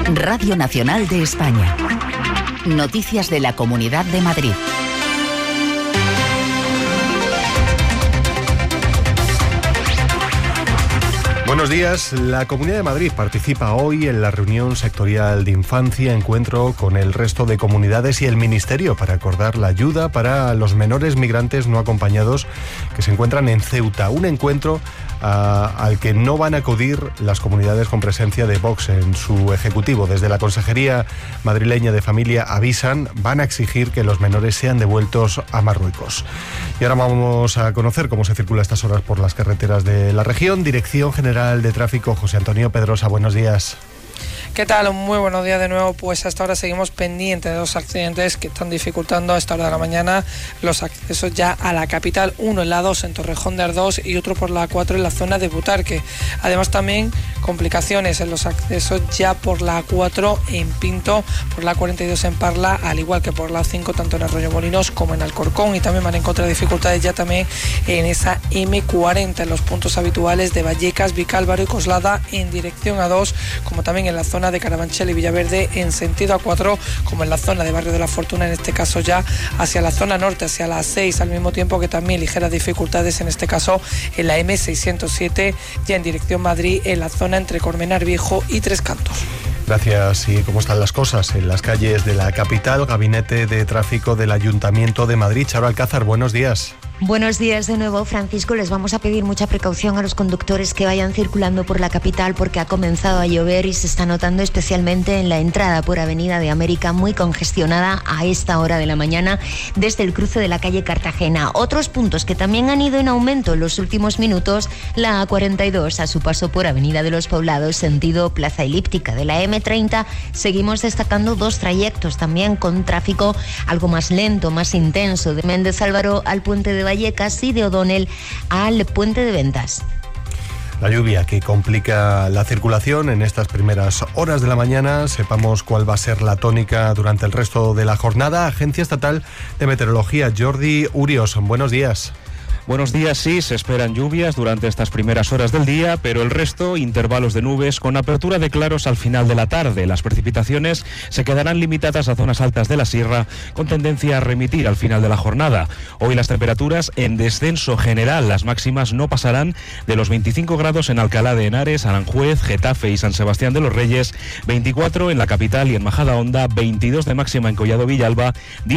Radio Nacional de España. Noticias de la Comunidad de Madrid. Buenos días. La Comunidad de Madrid participa hoy en la reunión sectorial de infancia, encuentro con el resto de comunidades y el Ministerio para acordar la ayuda para los menores migrantes no acompañados que se encuentran en Ceuta. Un encuentro al que no van a acudir las comunidades con presencia de Vox en su ejecutivo. Desde la Consejería Madrileña de Familia avisan, van a exigir que los menores sean devueltos a Marruecos. Y ahora vamos a conocer cómo se circula a estas horas por las carreteras de la región. Dirección General de Tráfico, José Antonio Pedrosa, buenos días. ¿Qué tal? Muy buenos días de nuevo. Pues hasta ahora seguimos pendientes de los accidentes que están dificultando a esta hora de la mañana los accesos ya a la capital. Uno en la 2 en Torrejón de Ardoz y otro por la 4 en la zona de Butarque. Además también complicaciones en los accesos ya por la 4 en Pinto, por la 42 en Parla, al igual que por la 5 tanto en Arroyo Molinos como en Alcorcón, y también van a encontrar dificultades ya también en esa M40 en los puntos habituales de Vallecas, Vicálvaro y Coslada en dirección A2, como también en la zona de Carabanchel y Villaverde en sentido A4, como en la zona de Barrio de la Fortuna, en este caso ya hacia la zona norte, hacia la 6, al mismo tiempo que también ligeras dificultades en este caso en la M607 ya en dirección Madrid, en la zona entre Colmenar Viejo y Tres Cantos. Gracias. ¿Y cómo están las cosas en las calles de la capital? Gabinete de Tráfico del Ayuntamiento de Madrid. Charo Alcázar, buenos días. Buenos días de nuevo, Francisco. Les vamos a pedir mucha precaución a los conductores que vayan circulando por la capital porque ha comenzado a llover y se está notando especialmente en la entrada por Avenida de América, muy congestionada a esta hora de la mañana desde el cruce de la calle Cartagena. Otros puntos que también han ido en aumento en los últimos minutos, la A42 a su paso por Avenida de los Poblados, sentido Plaza Elíptica. De la M30 seguimos destacando dos trayectos también con tráfico algo más lento, más intenso, de Méndez Álvaro al puente de Vallecas y de O'Donnell al puente de Ventas. La lluvia que complica la circulación en estas primeras horas de la mañana. Sepamos cuál va a ser la tónica durante el resto de la jornada. Agencia Estatal de Meteorología, Jordi Urios, buenos días. Buenos días, sí, se esperan lluvias durante estas primeras horas del día, pero el resto, intervalos de nubes con apertura de claros al final de la tarde. Las precipitaciones se quedarán limitadas a zonas altas de la sierra, con tendencia a remitir al final de la jornada. Hoy las temperaturas en descenso general, las máximas no pasarán de los 25 grados en Alcalá de Henares, Aranjuez, Getafe y San Sebastián de los Reyes, 24 en la capital y en Majadahonda, 22 de máxima en Collado Villalba,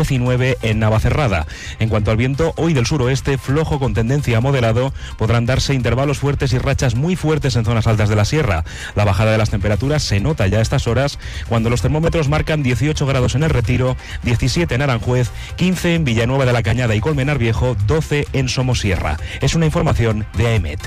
19 en Navacerrada. En cuanto al viento, hoy del suroeste, flojo con tendencia a moderado, podrán darse intervalos fuertes y rachas muy fuertes en zonas altas de la sierra. La bajada de las temperaturas se nota ya a estas horas, cuando los termómetros marcan 18 grados en El Retiro, 17 en Aranjuez, 15 en Villanueva de la Cañada y Colmenar Viejo, 12 en Somosierra. Es una información de AEMET.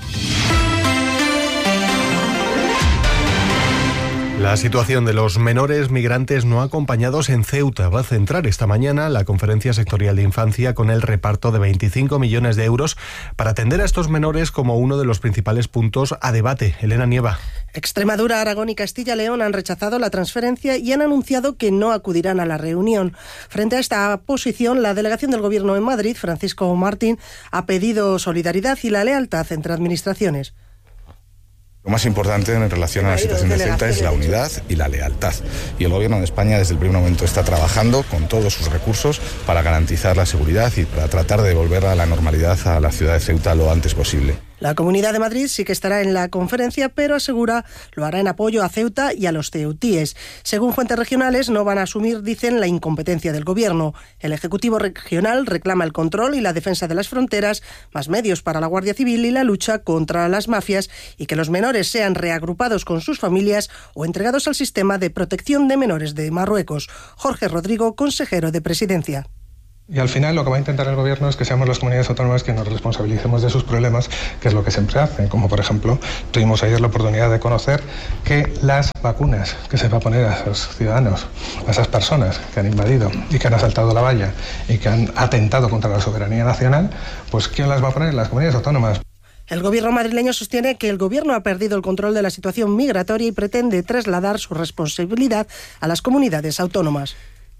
La situación de los menores migrantes no acompañados en Ceuta va a centrar esta mañana la Conferencia Sectorial de Infancia con el reparto de 25 millones de euros para atender a estos menores como uno de los principales puntos a debate. Elena Nieva. Extremadura, Aragón y Castilla-León han rechazado la transferencia y han anunciado que no acudirán a la reunión. Frente a esta posición, la delegación del Gobierno en Madrid, Francisco Martín, ha pedido solidaridad y la lealtad entre administraciones. Lo más importante en relación a la situación de Ceuta es la unidad y la lealtad. Y el Gobierno de España desde el primer momento está trabajando con todos sus recursos para garantizar la seguridad y para tratar de devolver a la normalidad a la ciudad de Ceuta lo antes posible. La Comunidad de Madrid sí que estará en la conferencia, pero asegura lo hará en apoyo a Ceuta y a los ceutíes. Según fuentes regionales, no van a asumir, dicen, la incompetencia del Gobierno. El Ejecutivo regional reclama el control y la defensa de las fronteras, más medios para la Guardia Civil y la lucha contra las mafias, y que los menores sean reagrupados con sus familias o entregados al sistema de protección de menores de Marruecos. Jorge Rodrigo, consejero de Presidencia. Y al final lo que va a intentar el Gobierno es que seamos las comunidades autónomas que nos responsabilicemos de sus problemas, que es lo que siempre hacen. Como por ejemplo, tuvimos ayer la oportunidad de conocer que las vacunas que se va a poner a esos ciudadanos, a esas personas que han invadido y que han asaltado la valla y que han atentado contra la soberanía nacional, pues ¿quién las va a poner? Las comunidades autónomas. El Gobierno madrileño sostiene que el Gobierno ha perdido el control de la situación migratoria y pretende trasladar su responsabilidad a las comunidades autónomas.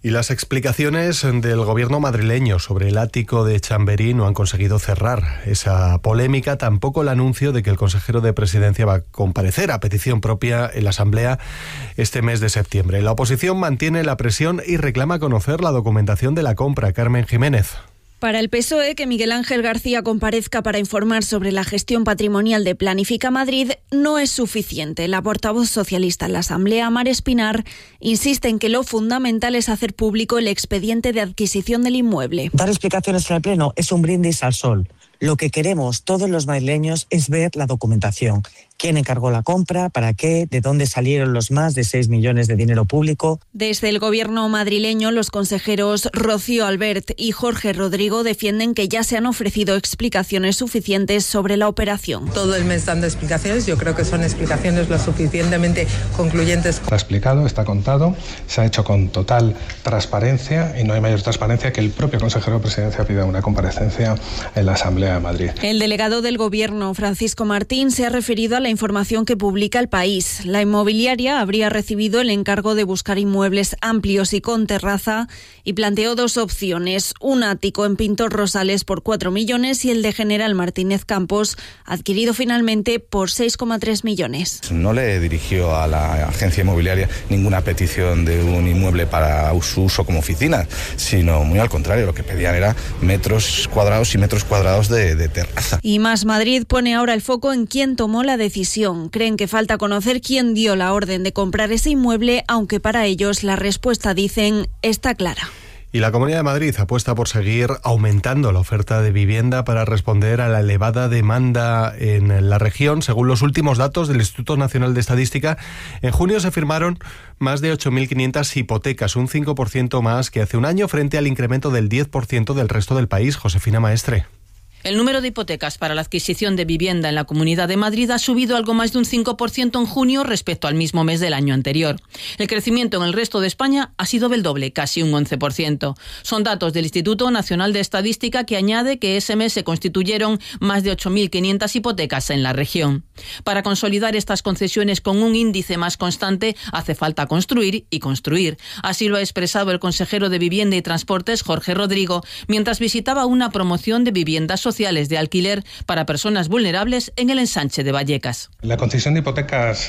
Y las explicaciones del gobierno madrileño sobre el ático de Chamberí no han conseguido cerrar esa polémica, tampoco el anuncio de que el consejero de Presidencia va a comparecer a petición propia en la Asamblea este mes de septiembre. La oposición mantiene la presión y reclama conocer la documentación de la compra. Carmen Jiménez. Para el PSOE, que Miguel Ángel García comparezca para informar sobre la gestión patrimonial de Planifica Madrid no es suficiente. La portavoz socialista en la Asamblea, Mar Espinar, insiste en que lo fundamental es hacer público el expediente de adquisición del inmueble. Dar explicaciones en el Pleno es un brindis al sol. Lo que queremos todos los madrileños es ver la documentación. ¿Quién encargó la compra? ¿Para qué? ¿De dónde salieron los más de 6 millones de dinero público? Desde el gobierno madrileño, los consejeros Rocío Albert y Jorge Rodrigo defienden que ya se han ofrecido explicaciones suficientes sobre la operación. Todo el mes dando explicaciones, yo creo que son explicaciones lo suficientemente concluyentes. Está explicado, está contado, se ha hecho con total transparencia y no hay mayor transparencia que el propio consejero de Presidencia pida una comparecencia en la Asamblea de Madrid. El delegado del gobierno, Francisco Martín, se ha referido a la información que publica El País. La inmobiliaria habría recibido el encargo de buscar inmuebles amplios y con terraza y planteó dos opciones: un ático en Pintor Rosales por 4 millones y el de General Martínez Campos, adquirido finalmente por 6,3 millones. No le dirigió a la agencia inmobiliaria ninguna petición de un inmueble para su uso como oficina, sino muy al contrario, lo que pedían era metros cuadrados y metros cuadrados de terraza. Y Más Madrid pone ahora el foco en quién tomó la decisión. Creen que falta conocer quién dio la orden de comprar ese inmueble, aunque para ellos la respuesta, dicen, está clara. Y la Comunidad de Madrid apuesta por seguir aumentando la oferta de vivienda para responder a la elevada demanda en la región. Según los últimos datos del Instituto Nacional de Estadística, en junio se firmaron más de 8.500 hipotecas, un 5% más que hace un año, frente al incremento del 10% del resto del país. Josefina Maestre. El número de hipotecas para la adquisición de vivienda en la Comunidad de Madrid ha subido algo más de un 5% en junio respecto al mismo mes del año anterior. El crecimiento en el resto de España ha sido del doble, casi un 11%. Son datos del Instituto Nacional de Estadística, que añade que ese mes se constituyeron más de 8.500 hipotecas en la región. Para consolidar estas concesiones con un índice más constante, hace falta construir y construir. Así lo ha expresado el consejero de Vivienda y Transportes, Jorge Rodrigo, mientras visitaba una promoción de viviendas sociales de alquiler para personas vulnerables en el ensanche de Vallecas. La concesión de hipotecas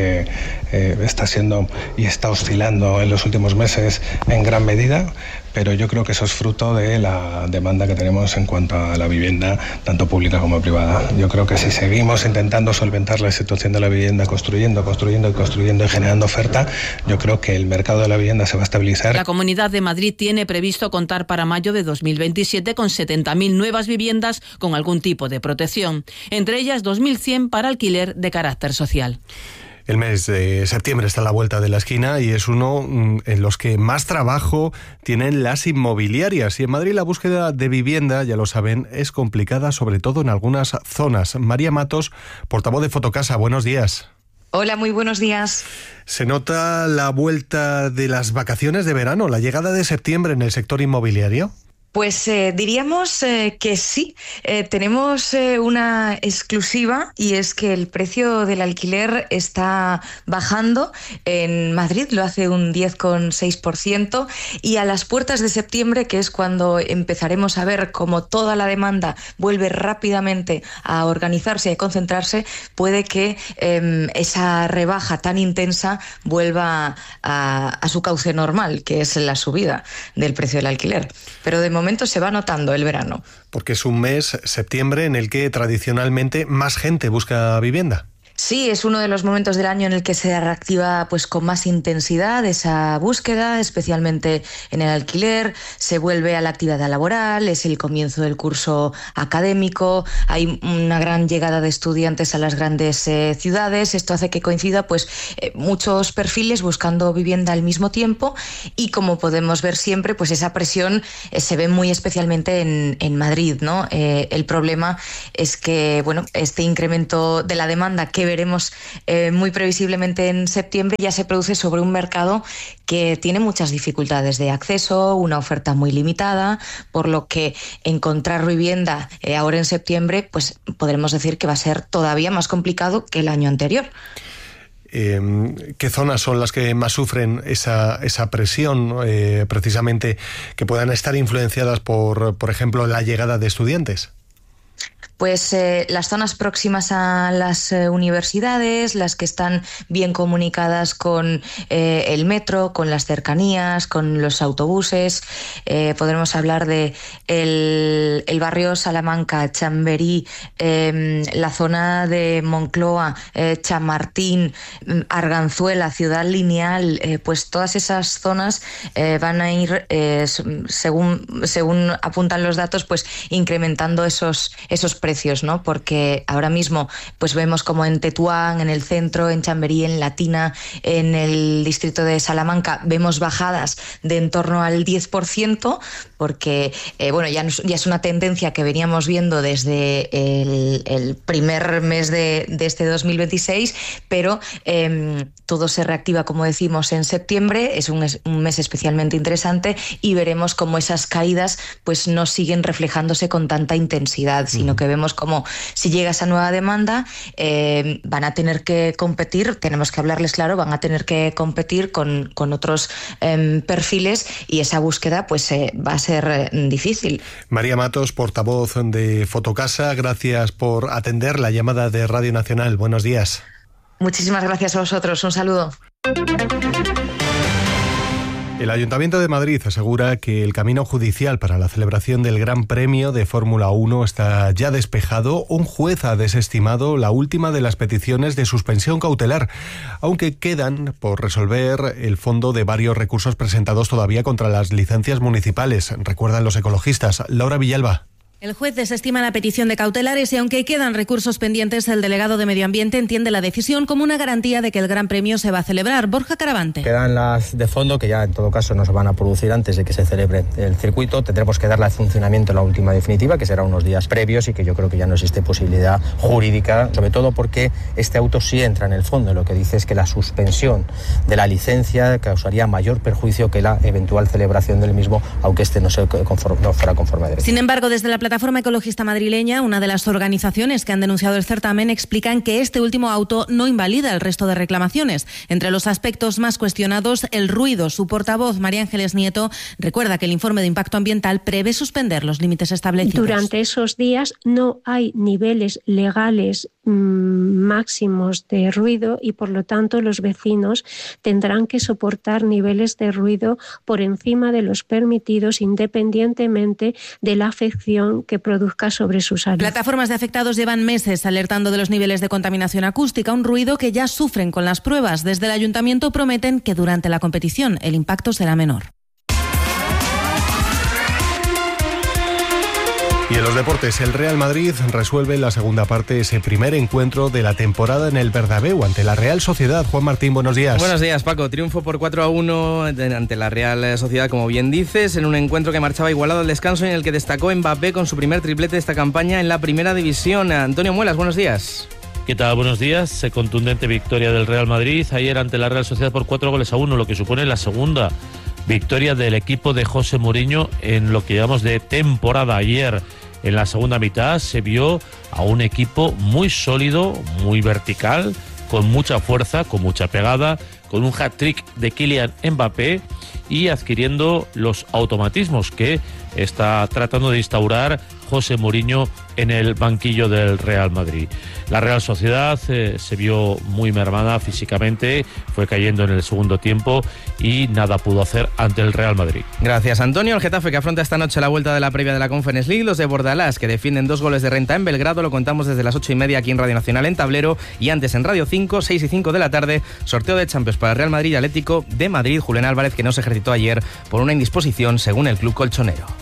está siendo y está oscilando en los últimos meses en gran medida, pero yo creo que eso es fruto de la demanda que tenemos en cuanto a la vivienda, tanto pública como privada. Yo creo que si seguimos intentando solventar la situación de la vivienda, construyendo y generando oferta, yo creo que el mercado de la vivienda se va a estabilizar. La Comunidad de Madrid tiene previsto contar para mayo de 2027 con 70.000 nuevas viviendas con algún tipo de protección, entre ellas 2.100 para alquiler de carácter social. El mes de septiembre está a la vuelta de la esquina y es uno en los que más trabajo tienen las inmobiliarias. Y en Madrid la búsqueda de vivienda, ya lo saben, es complicada, sobre todo en algunas zonas. María Matos, portavoz de Fotocasa, buenos días. Hola, muy buenos días. ¿Se nota la vuelta de las vacaciones de verano, la llegada de septiembre en el sector inmobiliario? Pues diríamos que sí. Tenemos una exclusiva, y es que el precio del alquiler está bajando. En Madrid lo hace un 10,6%, y a las puertas de septiembre, que es cuando empezaremos a ver cómo toda la demanda vuelve rápidamente a organizarse y a concentrarse, puede que esa rebaja tan intensa vuelva a su cauce normal, que es la subida del precio del alquiler. Pero de momento se va notando el verano. Porque es un mes, septiembre, en el que tradicionalmente más gente busca vivienda. Sí, es uno de los momentos del año en el que se reactiva pues con más intensidad esa búsqueda, especialmente en el alquiler. Se vuelve a la actividad laboral, es el comienzo del curso académico, hay una gran llegada de estudiantes a las grandes ciudades. Esto hace que coincida muchos perfiles buscando vivienda al mismo tiempo, y como podemos ver siempre, pues esa presión se ve muy especialmente en Madrid, ¿no? El problema es que este incremento de la demanda que veremos muy previsiblemente en septiembre ya se produce sobre un mercado que tiene muchas dificultades de acceso, una oferta muy limitada, por lo que encontrar vivienda ahora en septiembre, pues podremos decir que va a ser todavía más complicado que el año anterior. ¿Qué zonas son las que más sufren esa presión, precisamente, que puedan estar influenciadas por ejemplo, la llegada de estudiantes? Pues las zonas próximas a las universidades, las que están bien comunicadas con el metro, con las cercanías, con los autobuses. Podremos hablar de el barrio Salamanca, Chamberí, la zona de Moncloa, Chamartín, Arganzuela, Ciudad Lineal. Pues todas esas zonas van a ir, según apuntan los datos, pues incrementando esos precios, ¿no? Porque ahora mismo pues vemos como en Tetuán, en el centro, en Chamberí, en Latina, en el distrito de Salamanca, vemos bajadas de en torno al 10%, porque ya es una tendencia que veníamos viendo desde el primer mes de este 2026, pero todo se reactiva, como decimos, en septiembre. Es un mes especialmente interesante y veremos cómo esas caídas pues no siguen reflejándose con tanta intensidad, sino que vemos como si llega esa nueva demanda, van a tener que competir, tenemos que hablarles claro, van a tener que competir con otros perfiles, y esa búsqueda pues va a ser difícil. María Matos, portavoz de Fotocasa, gracias por atender la llamada de Radio Nacional. Buenos días. Muchísimas gracias a vosotros. Un saludo. El Ayuntamiento de Madrid asegura que el camino judicial para la celebración del Gran Premio de Fórmula 1 está ya despejado. Un juez ha desestimado la última de las peticiones de suspensión cautelar, aunque quedan por resolver el fondo de varios recursos presentados todavía contra las licencias municipales, recuerdan los ecologistas. Laura Villalba. El juez desestima la petición de cautelares y aunque quedan recursos pendientes, el delegado de Medio Ambiente entiende la decisión como una garantía de que el Gran Premio se va a celebrar. Borja Caravante. Quedan las de fondo que ya en todo caso no se van a producir antes de que se celebre el circuito. Tendremos que darle funcionamiento en la última definitiva, que será unos días previos, y que yo creo que ya no existe posibilidad jurídica, sobre todo porque este auto sí entra en el fondo. Lo que dice es que la suspensión de la licencia causaría mayor perjuicio que la eventual celebración del mismo, aunque este no fuera conforme a derecho. Sin embargo, desde la Plataforma Ecologista Madrileña, una de las organizaciones que han denunciado el certamen, explican que este último auto no invalida el resto de reclamaciones. Entre los aspectos más cuestionados, el ruido. Su portavoz, María Ángeles Nieto, recuerda que el informe de impacto ambiental prevé suspender los límites establecidos. Durante esos días no hay niveles legales máximos de ruido y por lo tanto los vecinos tendrán que soportar niveles de ruido por encima de los permitidos, independientemente de la afección que produzca sobre su salud. Plataformas de afectados llevan meses alertando de los niveles de contaminación acústica, un ruido que ya sufren con las pruebas. Desde el ayuntamiento prometen que durante la competición el impacto será menor. Y en los deportes, el Real Madrid resuelve en la segunda parte ese primer encuentro de la temporada en el Bernabéu ante la Real Sociedad. Juan Martín, buenos días. Buenos días, Paco. Triunfo por 4-1 ante la Real Sociedad, como bien dices, en un encuentro que marchaba igualado al descanso, en el que destacó Mbappé con su primer triplete de esta campaña en la primera división. Antonio Muelas, buenos días. ¿Qué tal? Buenos días. Contundente victoria del Real Madrid ayer ante la Real Sociedad por 4-1, lo que supone la segunda victoria del equipo de José Mourinho en lo que llamamos de temporada. Ayer, en la segunda mitad, se vio a un equipo muy sólido, muy vertical, con mucha fuerza, con mucha pegada, con un hat-trick de Kylian Mbappé y adquiriendo los automatismos que está tratando de instaurar José Mourinho en el banquillo del Real Madrid. La Real Sociedad se vio muy mermada físicamente, fue cayendo en el segundo tiempo y nada pudo hacer ante el Real Madrid. Gracias, Antonio. El Getafe, que afronta esta noche la vuelta de la previa de la Conference League. Los de Bordalás, que defienden 2 goles de renta en Belgrado. Lo contamos desde las 8:30 aquí en Radio Nacional en Tablero, y antes en Radio 5, 6 y 5 de la tarde, sorteo de Champions para el Real Madrid y Atlético de Madrid. Julián Álvarez, que no se ejercitó ayer por una indisposición según el club colchonero.